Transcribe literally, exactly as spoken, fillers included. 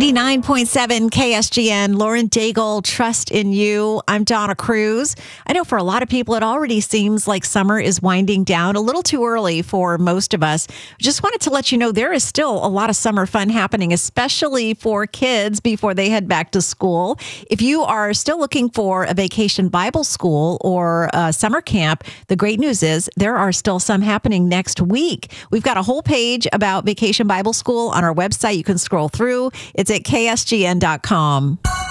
eighty-nine point seven K S G N, Lauren Daigle, Trust in You. I'm Donna Cruz. I know for a lot of people, it already seems like summer is winding down a little too early for most of us. Just wanted to let you know there is still a lot of summer fun happening, especially for kids before they head back to school. If you are still looking for a vacation Bible school or a summer camp, the great news is there are still some happening next week. We've got a whole page about Vacation Bible School on our website. You can scroll through. It's at K S G N dot com.